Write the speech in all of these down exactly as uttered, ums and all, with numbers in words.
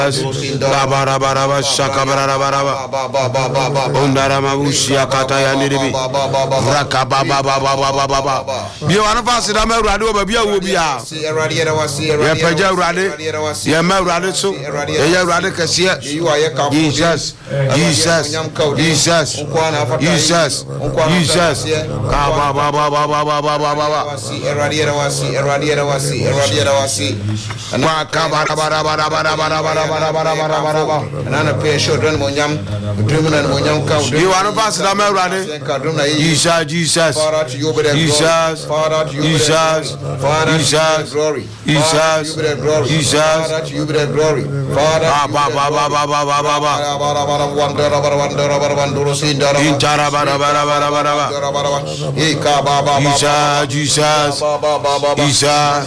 Bara bara bara shaka bara bara bara. Ondara mabushi akata ya niribi. Raka baba baba baba baba. Bio anafasi da meru ade oba bia wo bia. Ya paja urade. Ya meru ade so. Ya urade kase. Jesus. Jesus. Jesus. Jesus. Jesus. Baba baba baba baba baba. Eradiera wasi, eradiera wasi, eradiera wasi. Waka bara bara bara bara bara bara bara bara bara bara. Nana pay children monyam, dreaming and monyam count. You want to pass the memory? Jesus, Jesus, Father to you be the Jesus, Father to you be Jesus, Father Jesus, glory. Jesus, Jesus, Father to you be the glory. Father ba ba ba ba ba ba ba ba ba. bara bara wonder bara wonder bara wonder sin dara. Intara bara bara bara bara bara. Ika ba ba ba. Jesus, Jesus, Jesus,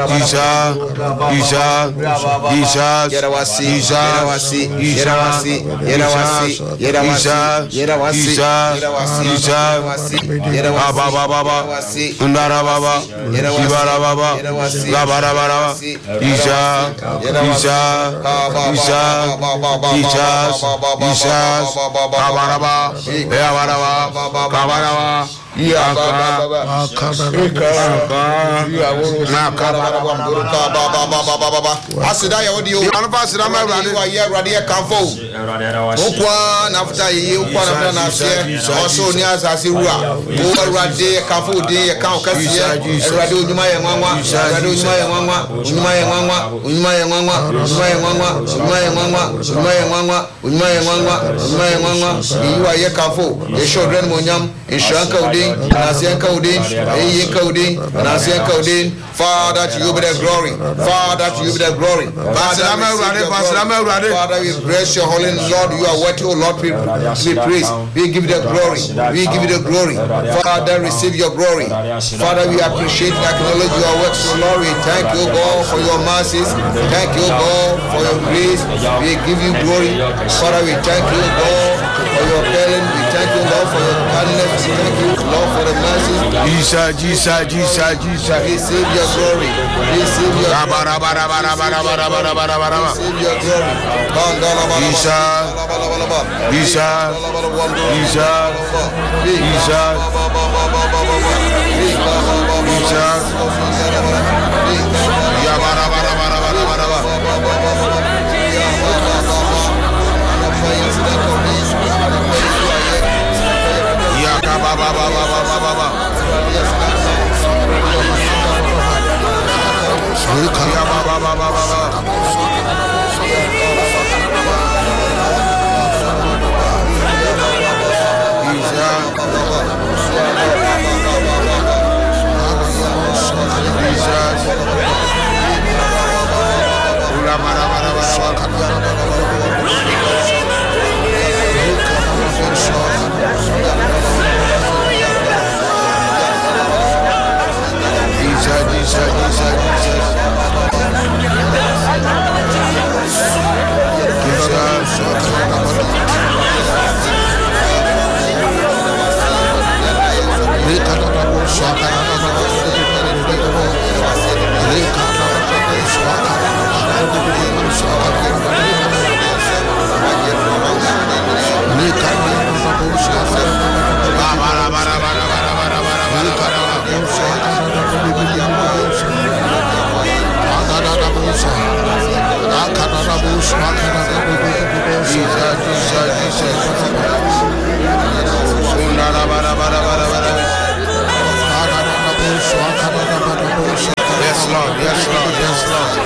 Jesus, Jesus, Yerawasi, Jesus, Yerawasi, Yerawasi, Yerawasi, Yerawasi, Yerawasi, Yerawasi, Baba Baba, Undara Baba, Shibara Baba, Labara Baba, Isha, Isha, Isha, Jesus, Jesus, Kabaraba, Eabaraba, Kabaraba. Ya baba asida ya odi o anu pa asida ma urade wa ye urade e kanfo okwa na futa ye okwa na futa na se oso ni asase ruwa o urade e kanfo de ye kan kase urade onyuma ye nwanwa urade onyuma ye nwanwa onyuma ye nwanwa onyuma ye nwanwa onyuma ye nwanwa onyuma ye nwanwa onyuma ye nwanwa onyuma ye nwanwa onyuma ye nwanwa yi wa ye kanfo ye children monyam inshanka odi Nasianka Udin, Ayinka Udin, Nasianka Udin, Father to you be the glory, Father to you be the glory. Father, we bless your holy Lord, you are worthy, O Lord, we praise, we give you the glory, we give you the glory. Father, receive your glory. Father, we appreciate and acknowledge your works, O Lord. We thank you, God, for your mercies. Thank you, God, for your grace. We give you glory. Father, we thank you, God, for your healing. We thank you, Lord, for your kindness. We thank you, Lord, for the mercy. Jesus, Jesus, Jesus, Jesus. Receive your glory. Receive your glory. Receive your glory. Jesus, Jesus, Jesus, Jesus, Jesus. Ya bara bara bara bara bara bara. Ya ka ba ba ba ba ba ba ba. Ya ba ba ba ba ba ba. Yes, Lord. Yes, Lord. Yes,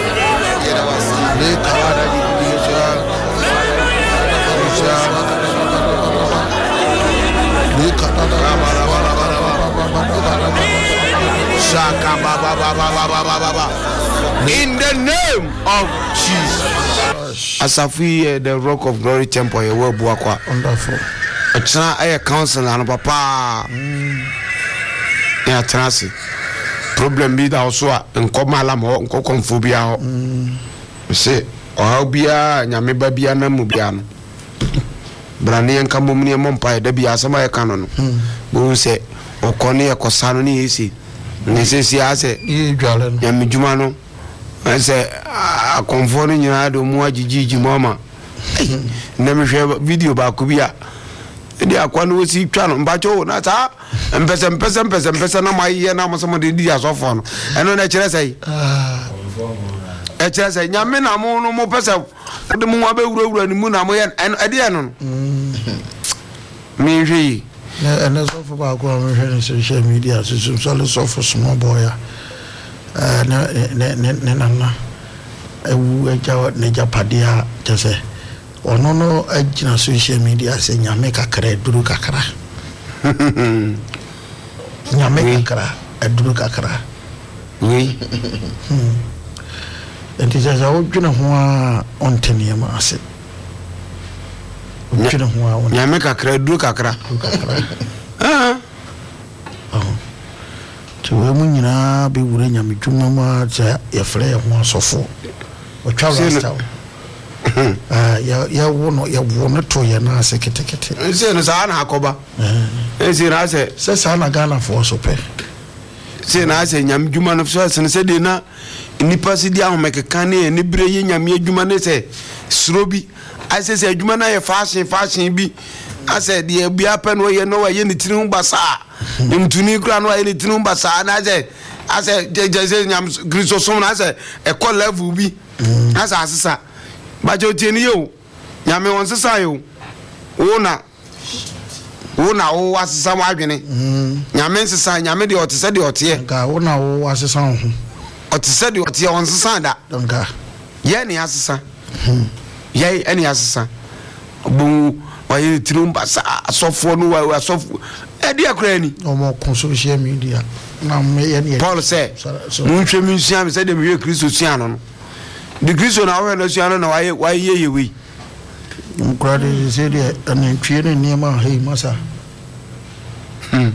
in the name of Jesus. As I feel the Rock of Glory Temple, you will be wonderful. It's not a council and papa. Yeah, trust. Problem be that also in Komalam or Kokonphobia. Say, or Bia, Yamiba Biana Mubian. Brandy and Camomia Mompai, the Biasama canon. Who say, or Cornea Cosanoni easy. Necessity, I say, Yamijumano, I say a conforming you had more Gigi mama. Never share video about Kubia. They are one who see channel, but oh, not ah, and person, person, person, person, on my ear now, somebody did as often. And on H S A, H S A, Yamina, no more person, the moon, the moon, and Adianon. Me, and that's all about going social media, so some sort of small boy. Nana, I will go Naja Padia, just say. Ono no agina social media se nyame kakra duru kakra nyame kakra duru kakra oui enti jaja o dwena ho a ontene ma ase o dwena ho a nyame kakra duru kakra ah oh to we mu nyina be wure nyame dwuma ma ja ye frɛ ho asofo o twa rasta ah ya ya wono ya wono to ya na se ketekete nse no sa na akoba eh nse na se se sa na Ghana for so pe se na se nyam dwuma no so se se de na nipa se di ahomekeka ne ne bire ye nyam adwuma ne se srobi ase se adwuma na ye fashion fashion bi ase de bia pe no ye no wa ye ne tiri hu basa ntuni kura no wa ye ne tiri hu basa na se ase je se nyam kristo so na se e ko level bi ase asesa bajo tieni yo nyame won sesa yo wona wona wo wasesa wadwene nyame sesa nyame de otese de ote ga wona wo wasesa ho otese de ote won sesa da donka ye ne asesa ye ene asesa bu wa ye tirumba sa asofo no wa asofo e de akra ni omo kon social media na me ye ne Paul say mu ntwemi nsia me say de me ye Kristo sia no the Kristo na we no sia no na wa ye wa ye ye we nkrade se de anantwie ne niema hei masa hmm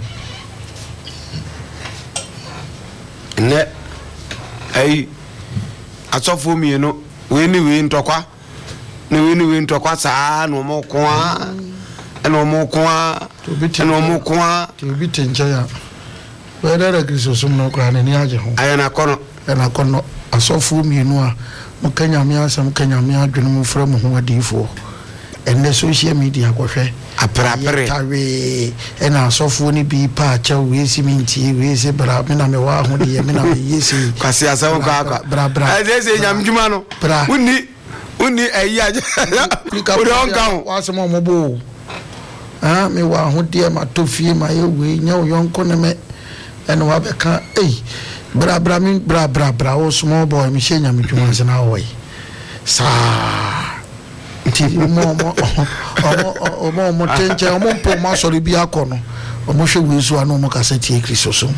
ne ai asofo mi no we ni we ntokwa ne we ni we ntokwa saa no mo ko a eno mo ko a eno mo ko a to bi tencha ya we da Kristo sum no kra ne ni age ho ayana kono ena kono asofo mi no a mo kanya mi asam kanya mi adwene mo fra mo ho adifo enne social media ko hwe aprapre tawe ena asofo ni bi pa cha we siminti we se bra me na me wa ho de me na me yesi kwase asawo ka ka bra bra ade se nyam djuma no unni unni ayi aje o de on kan wa se mo mo bo ah me wa ho de ma to fie ma ye we nya o yonko ne me ena wa be kan eh bra bra mi bra bra bra o small boy mi she nyam djuma se na hoy sa ti mo mo o mo mo tenche o mo po ma sori bi akono o mo hwe wezu anu mo ka se tie Kristo so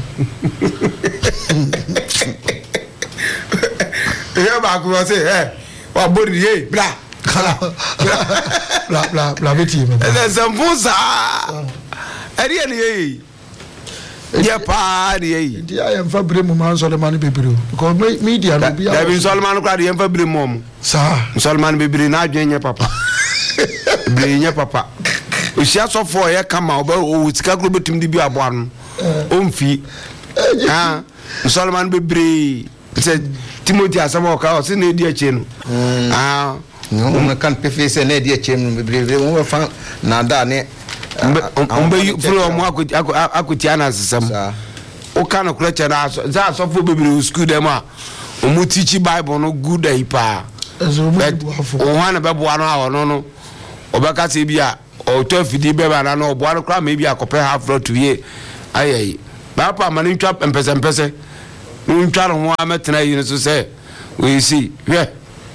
e ba ku se eh wa bori he bla bla bla bla beti me e se mfusa eri eri ye ya pa eri ye di I am fabre mo man Solomon bebiro because media no bi da bi Solomon kwa de fabre mo sa Solomon bebiri na adwenye papa bebiri papa o sia so for ye kama o ba o tika gro betum di bi aboa no o mfi ah Solomon bebiri se Timothy asama o ka o se na edi ache no ah no na kan pefe se na edi ache no bebiri wo fa na da ne ombe furo mo akuti akuti ana sesam o kana kuracha na za asofo bebiri school dem a o mu teach Bible no good ai pa o wana be bo ano a no no obeka se bia o to fidi be ba na no obo ano kra me bia kope half road to ye ayai ba pa mani ntwa empese empese ntwa ro ho ametena yi no so se we see yeah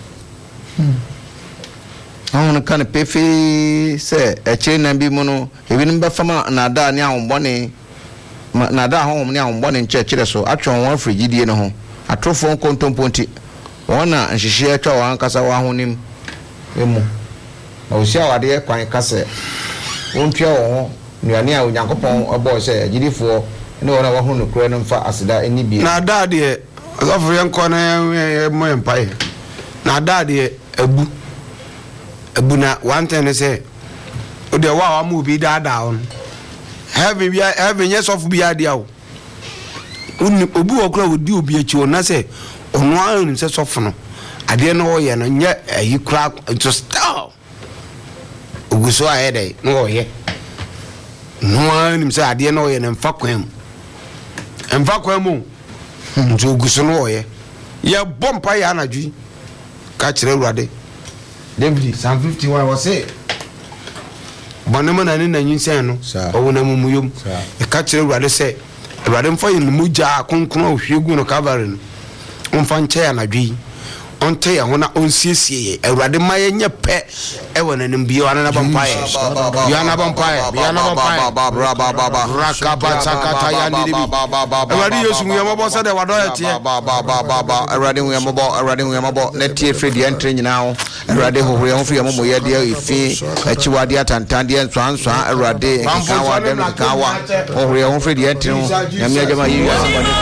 on kan pefe se e chire na bi mu no ebi nim ba fama na da ne ahonbone na da ahon ne ahonbone nche chire so atwon won frigidie no ho atrofo kontomponti wona nhihye atwa wan kasa wa honim emu na osia wade kwan kase wontwa wo nuane a onyankopon obo se agidifo ne wona wa hunu kure no mfa asida eni bi na da de afọ yanko na mo empire na da de abu abuna one thing say o de wa wa mu bi da da on have bi have yes of bi adia o obi okura odi obi achi o na say ono anu se sofo no ade no wo ye no nye ayi kura to stop oguso ayede no wo ye no anu se ade no wo ye no mfa kwan mu mfa kwan mu nti oguso no wo ye ye bompa ya anadwi ka kire Awurade David Psalm fifty-one was say bonema na ni na nyinsen no owo na mumuyom e ka kire Awurade se Awurade mfa yin muja konkon ohwegu no Calvary no mfa nche ya nadwi onte ya hona onsiesie Awurade maye nye pe e wona nim bi wana na bampaye ya na bampaye ya na bampaye rakaba sakata ya ni bi Awurade Yesu mu yambo se de wado ya tie Awurade mu yambo Awurade mu yambo na tie fredi entre nyina ho Awurade hohore ho fredi mo ye de ifi achiwade atantande nso anso Awurade nka wa de nka wa hohore ho fredi entre ho nyame agama yi ya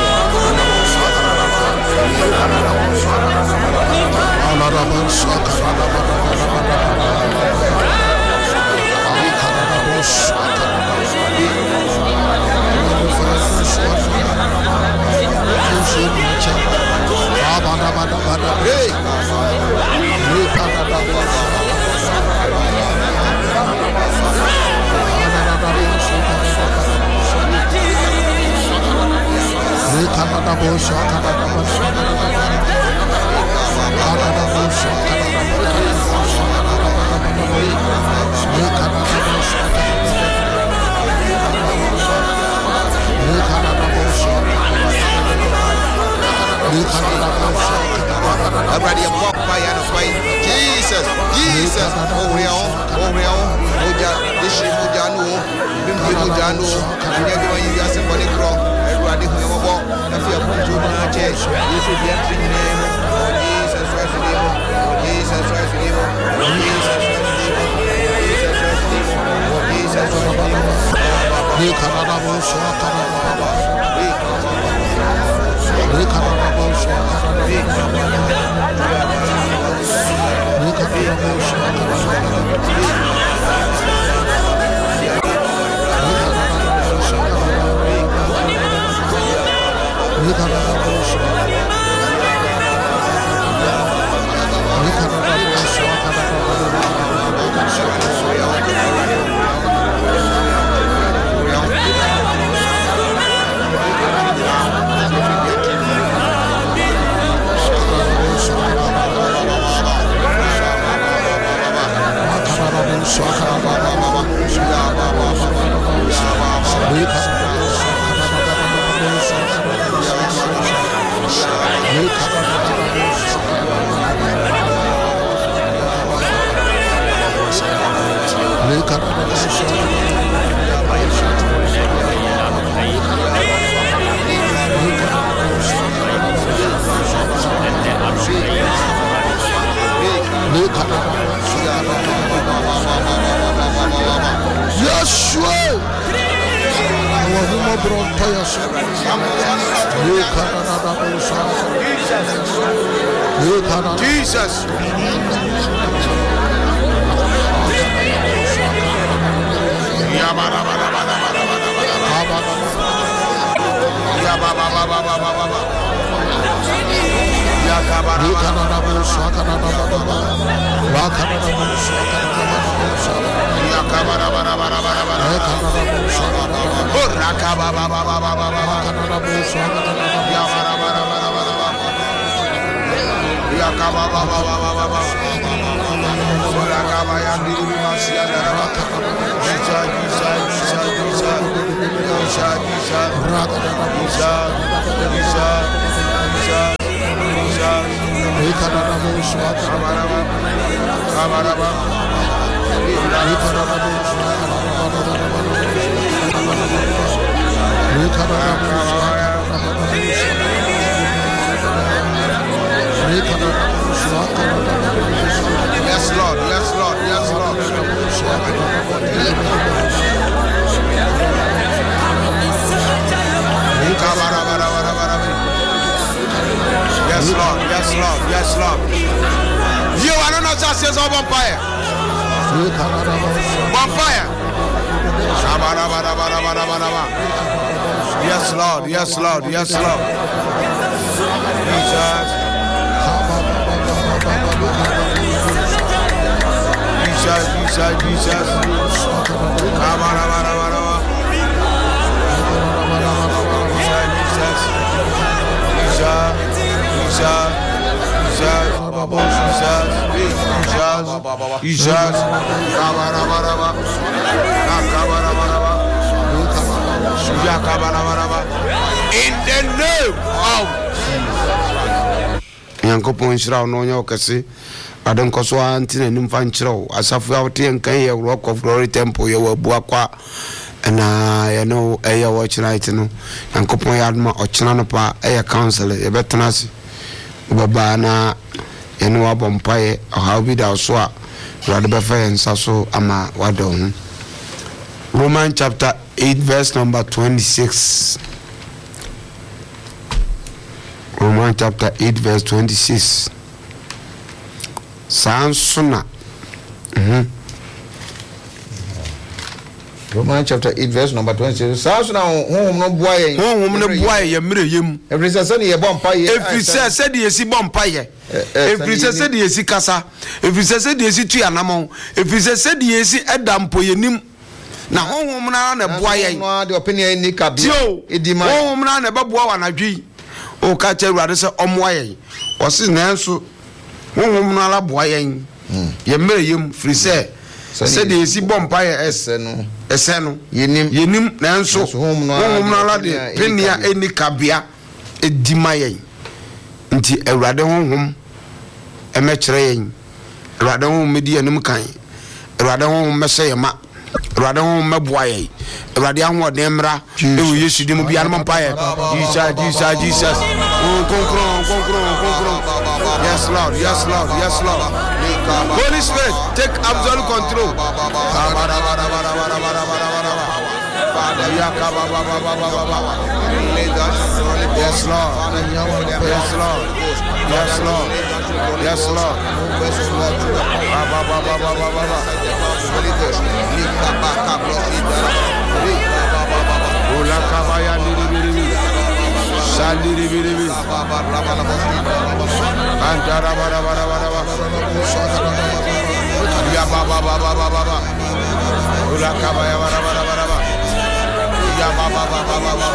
Everybody walk by and fight. Jesus, Jesus, oh real, oh real, Moja, Dishi Mujano, Bimbi Mujano, and everyone you got somebody crow. Everybody who ever walk, if you are going to the church, you should be entering the name of Jesus Christ, Jesus Christ, Jesus Christ, Jesus Christ, we Canada will show Canada. We Canada will show Canada. Jesus. Yes, Lord, yes, Lord, yes, Lord. Yes, Lord, yes, Lord, yes, Lord. You are not just as a vampire. Vampire. Yes, Lord, yes, Lord, yes, Lord. Jesus, Jesus. In the name of Yankopon Shroud, no Yokasi. I don't cause one thing and infantro. As of out here, can Rock of Glory Temple, you were Buakwa, and I know a watch night, no, and Copo Yadma or Chanapa, a council, a veterancy, Babana, and Wabompaye, or how be thou swap, rather befer and Sasso Ama Wadon. Romans chapter eight, verse number twenty-six. Romans chapter eight, verse twenty-six. Sansuna. Mhm. Romans chapter eight, verse number twenty-six. Sansuna home no boy. Home no boy ye mire yem. Every say ye bompa ye. Every say say dey si bompa ye. Every say say dey si kasa. Every say say dey si tuanamon. Every say say dey si edampo yenim. Na home na na boy ye. No the opinion ni kabia. Edima. Home na na beboa wanadwi. O ka che Awurade se omoa ye. O se nanso home na la boy ye. Ye mire yem free say say dey si bompa ye ese no. Ese no. Yenim yenim nanso home na la de penia eni kabia edima ye. Nti Awurade honhom emekere yen Awurade honhom medi anim kan Awurade honhom mese yema Awurade honhom meboa ye Awurade ahode mra ewu Yesu dim bia no mpa ye Jesus Jesus Jesus oh konkron konkron konkron yes Lord yes Lord yes Lord Holy Spirit take absolute control yes Lord yes Lord yes Lord yes Lord baba baba baba baba ola kabaya diribiri sandiribiri antara bara bara bara ya baba baba baba ola kabaya bara bara bara ya baba baba baba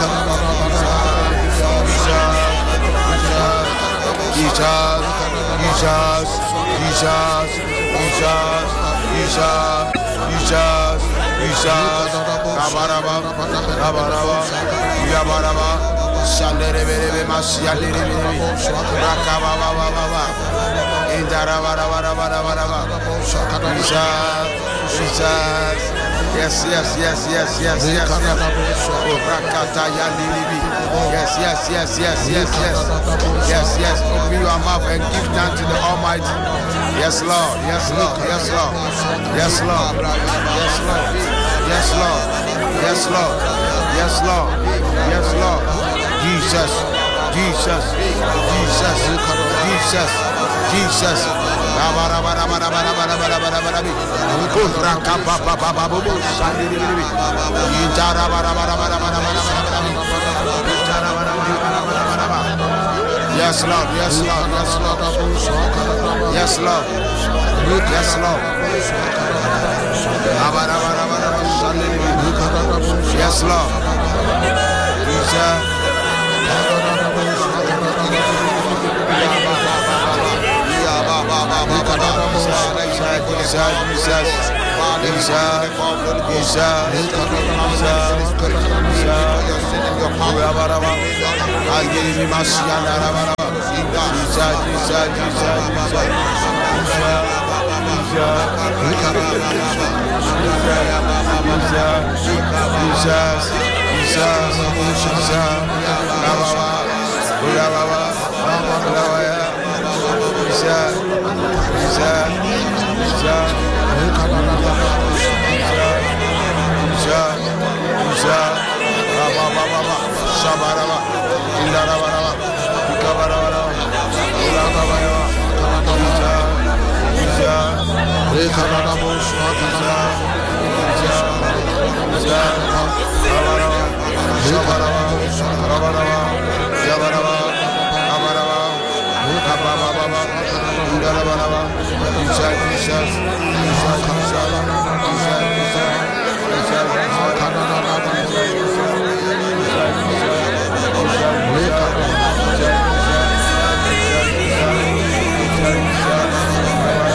Jesus Jesus Jesus Jesus Jesus Jesus Jesus kabaraba kabaraba ya baraba shandere bere masiyadere rakaba baba baba indara bara bara bara bara Jesus Jesus yes yes yes yes yes yes oh rakata ya lilibi yes yes yes yes yes yes yes yes open your mouth and give thanks to the Almighty. Yes Lord yes Lord yes Lord yes Lord yes Lord yes Lord yes Lord yes Lord yes Lord Jesus Jesus Jesus Jesus Jesus bara bara bara bara bara bara bara bara ko rakapa baba baba bo sandiri biri intara bara bara bara bara bara intara bara bara bara bara yes Lord yes Lord yes Lord yes Lord yes Lord bara bara bara sandiri biri yes Lord Jesus Jesus, Jesus, Jesus, Jesus.